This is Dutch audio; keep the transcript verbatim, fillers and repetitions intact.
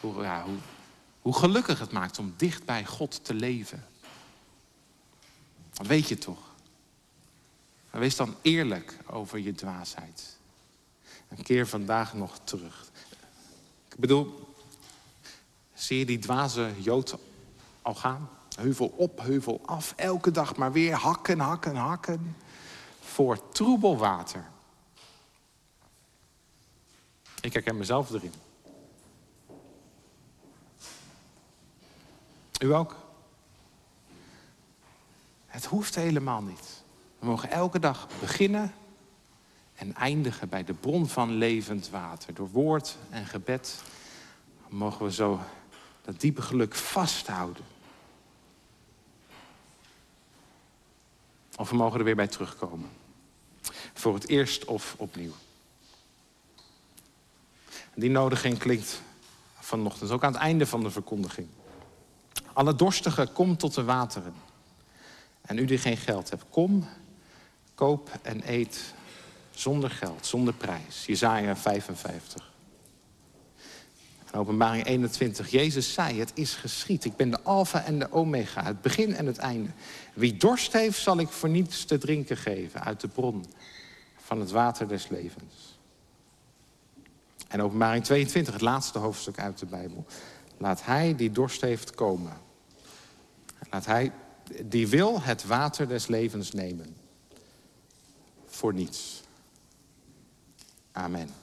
Hoe, ja, hoe, hoe gelukkig het maakt om dicht bij God te leven. Dat weet je toch. Maar wees dan eerlijk over je dwaasheid. Een keer vandaag nog terug. Ik bedoel, zie je die dwaze Jood al gaan? Heuvel op, heuvel af, elke dag maar weer hakken, hakken, hakken. Voor troebel water. Ik herken mezelf erin. U ook? Het hoeft helemaal niet. We mogen elke dag beginnen en eindigen bij de bron van levend water. Door woord en gebed mogen we zo dat diepe geluk vasthouden. Of we mogen er weer bij terugkomen. Voor het eerst of opnieuw. Die nodiging klinkt vanochtend ook aan het einde van de verkondiging. Alle dorstigen, kom tot de wateren. En u die geen geld hebt, kom, koop en eet zonder geld, zonder prijs. Jesaja vijfenvijftig. En Openbaring eenentwintig. Jezus zei, het is geschied. Ik ben de alfa en de omega, het begin en het einde. Wie dorst heeft, zal ik voor niets te drinken geven uit de bron van het water des levens. En Openbaring tweeëntwintig, het laatste hoofdstuk uit de Bijbel. Laat hij die dorst heeft komen. Laat hij die wil het water des levens nemen. Voor niets. Amen.